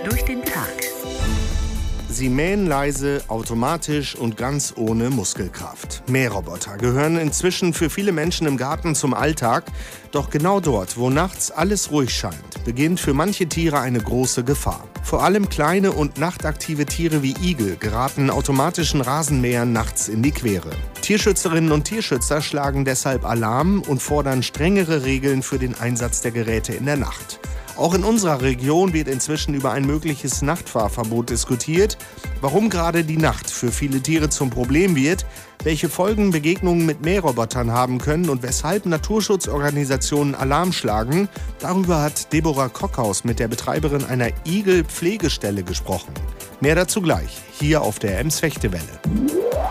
durch den Tag. Sie mähen leise, automatisch und ganz ohne Muskelkraft. Mähroboter gehören inzwischen für viele Menschen im Garten zum Alltag. Doch genau dort, wo nachts alles ruhig scheint, beginnt für manche Tiere eine große Gefahr. Vor allem kleine und nachtaktive Tiere wie Igel geraten automatischen Rasenmähern nachts in die Quere. Tierschützerinnen und Tierschützer schlagen deshalb Alarm und fordern strengere Regeln für den Einsatz der Geräte in der Nacht. Auch in unserer Region wird inzwischen über ein mögliches Nachtfahrverbot diskutiert. Warum gerade die Nacht für viele Tiere zum Problem wird, welche Folgen Begegnungen mit Mährobotern haben können und weshalb Naturschutzorganisationen Alarm schlagen, darüber hat Deborah Kockhaus mit der Betreiberin einer Igel-Pflegestelle gesprochen. Mehr dazu gleich, hier auf der Ems Fechtewelle.